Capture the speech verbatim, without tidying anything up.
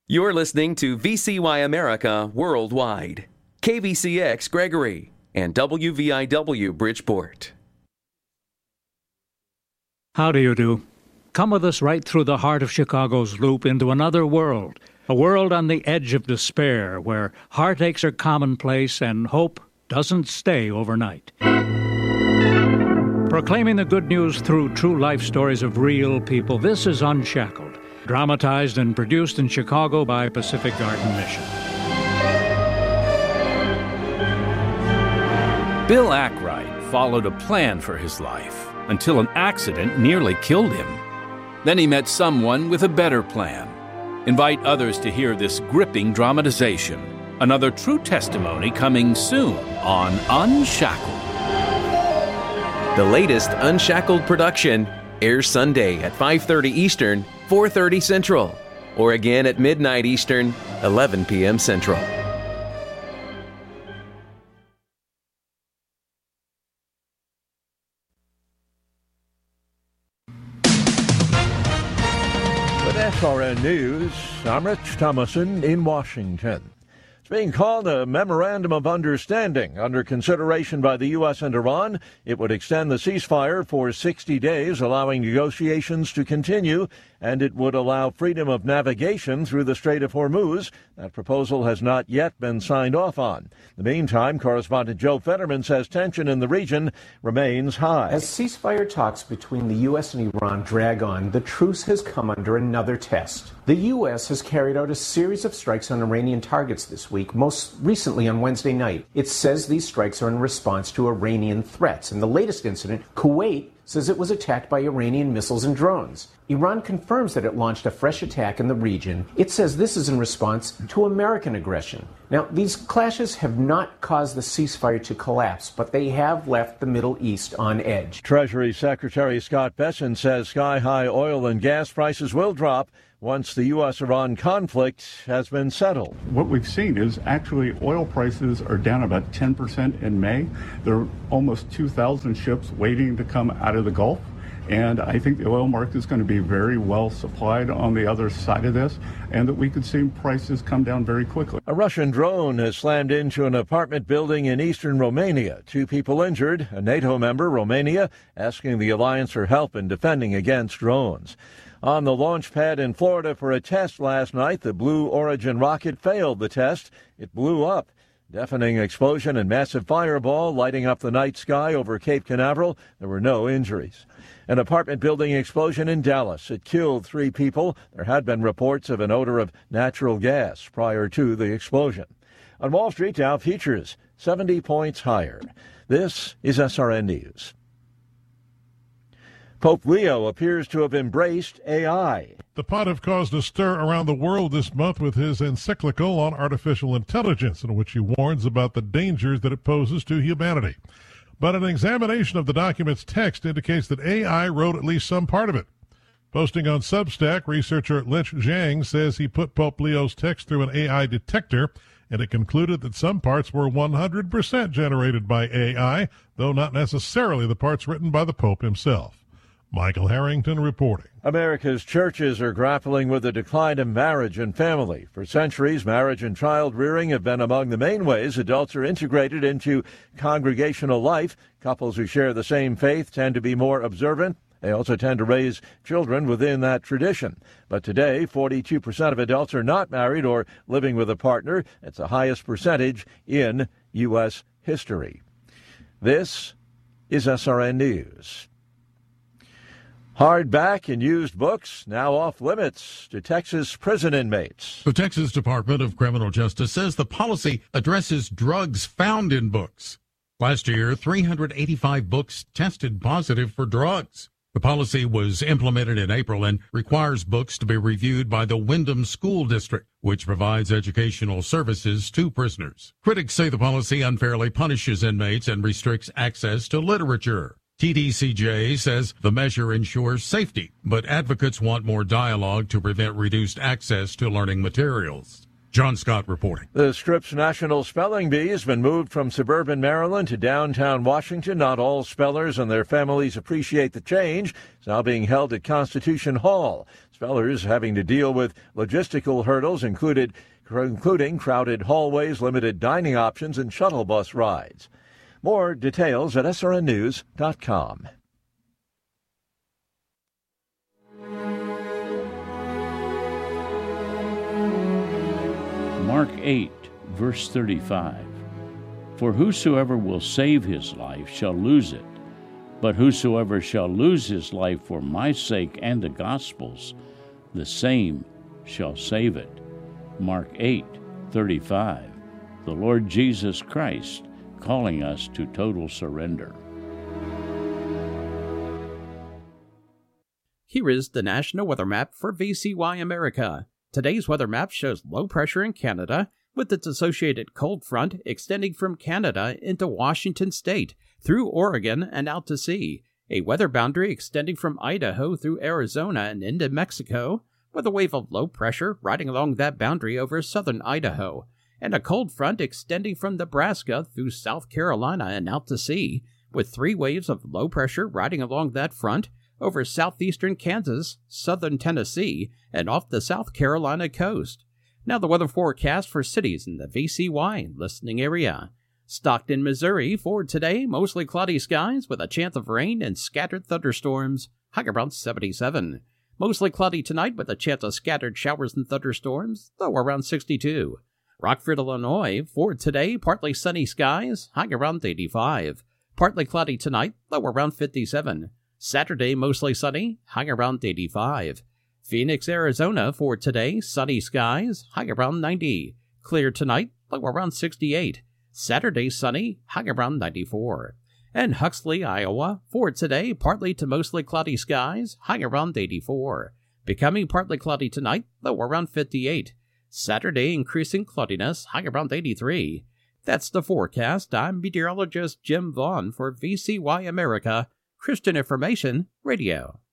You're listening to V C Y America Worldwide, K V C X Gregory, and W V I W Bridgeport. How do you do? Come with us right through the heart of Chicago's loop into another world, a world on the edge of despair where heartaches are commonplace and hope doesn't stay overnight. Proclaiming the good news through true life stories of real people, this is Unshackled, dramatized and produced in Chicago by Pacific Garden Mission. Bill Ackright followed a plan for his life until an accident nearly killed him. Then he met someone with a better plan. Invite others to hear this gripping dramatization. Another true testimony coming soon on Unshackled. The latest Unshackled production airs Sunday at five thirty Eastern, four thirty Central, or again at midnight Eastern, eleven p.m. Central. With S R N News, I'm Rich Thomason in Washington. It's being called a Memorandum of Understanding under consideration by the U S and Iran. It would extend the ceasefire for sixty days, allowing negotiations to continue, and it would allow freedom of navigation through the Strait of Hormuz. That proposal has not yet been signed off on. In the meantime, correspondent Joe Fetterman says tension in the region remains high. As ceasefire talks between the U S and Iran drag on, the truce has come under another test. The U S has carried out a series of strikes on Iranian targets this week, most recently on Wednesday night. It says these strikes are in response to Iranian threats. In the latest incident, Kuwait says it was attacked by Iranian missiles and drones. Iran confirms that it launched a fresh attack in the region. It says this is in response to American aggression. Now, these clashes have not caused the ceasefire to collapse, but they have left the Middle East on edge. Treasury Secretary Scott Bessent says sky-high oil and gas prices will drop once the U S Iran conflict has been settled. What we've seen is actually oil prices are down about ten percent in May. There are almost two thousand ships waiting to come out of the Gulf. And I think the oil market is going to be very well supplied on the other side of this, and that we could see prices come down very quickly. A Russian drone has slammed into an apartment building in eastern Romania. Two people injured. A NATO member, Romania, asking the alliance for help in defending against drones. On the launch pad in Florida for a test last night, the Blue Origin rocket failed the test. It blew up. Deafening explosion and massive fireball lighting up the night sky over Cape Canaveral. There were no injuries. An apartment building explosion in Dallas. It killed three people. There had been reports of an odor of natural gas prior to the explosion. On Wall Street, Dow futures seventy points higher. This is S R N News. Pope Leo appears to have embraced A I. The Pontiff caused a stir around the world this month with his encyclical on artificial intelligence, in which he warns about the dangers that it poses to humanity. But an examination of the document's text indicates that A I wrote at least some part of it. Posting on Substack, researcher Lynch Zhang says he put Pope Leo's text through an A I detector, and it concluded that some parts were one hundred percent generated by A I, though not necessarily the parts written by the Pope himself. Michael Harrington reporting. America's churches are grappling with the decline of marriage and family. For centuries, marriage and child rearing have been among the main ways adults are integrated into congregational life. Couples who share the same faith tend to be more observant. They also tend to raise children within that tradition. But today, forty-two percent of adults are not married or living with a partner. It's the highest percentage in U S history. This is S R N News. Hardback and used books now off limits to Texas prison inmates. The Texas Department of Criminal Justice says the policy addresses drugs found in books. Last year, three hundred eighty-five books tested positive for drugs. The policy was implemented in April and requires books to be reviewed by the Windham School District, which provides educational services to prisoners. Critics say the policy unfairly punishes inmates and restricts access to literature. T D C J says the measure ensures safety, but advocates want more dialogue to prevent reduced access to learning materials. John Scott reporting. The Strip's National Spelling Bee has been moved from suburban Maryland to downtown Washington. Not all spellers and their families appreciate the change. It's now being held at Constitution Hall. Spellers having to deal with logistical hurdles included, including crowded hallways, limited dining options, and shuttle bus rides. More details at S R N news dot com. Mark eight, verse thirty-five. For whosoever will save his life shall lose it, but whosoever shall lose his life for my sake and the gospel's, the same shall save it. Mark eight, thirty-five. The Lord Jesus Christ calling us to total surrender. Here is the National Weather Map for V C Y America. Today's weather map shows low pressure in Canada, with its associated cold front extending from Canada into Washington state, through Oregon and out to sea. A weather boundary extending from Idaho through Arizona and into Mexico, with a wave of low pressure riding along that boundary over southern Idaho, and a cold front extending from Nebraska through South Carolina and out to sea, with three waves of low pressure riding along that front over southeastern Kansas, southern Tennessee, and off the South Carolina coast. Now the weather forecast for cities in the V C Y listening area. Stockton, Missouri, for today, mostly cloudy skies with a chance of rain and scattered thunderstorms, high around seventy-seven. Mostly cloudy tonight with a chance of scattered showers and thunderstorms, low around sixty-two. Rockford, Illinois, for today, partly sunny skies, high around eighty-five. Partly cloudy tonight, low around fifty-seven. Saturday, mostly sunny, high around eighty-five. Phoenix, Arizona, for today, sunny skies, high around ninety. Clear tonight, low around sixty-eight. Saturday, sunny, high around ninety-four. And Huxley, Iowa, for today, partly to mostly cloudy skies, high around eighty-four. Becoming partly cloudy tonight, low around fifty-eight. Saturday, increasing cloudiness, high around eighty-three. That's the forecast. I'm meteorologist Jim Vaughn for V C Y America, Christian Information Radio.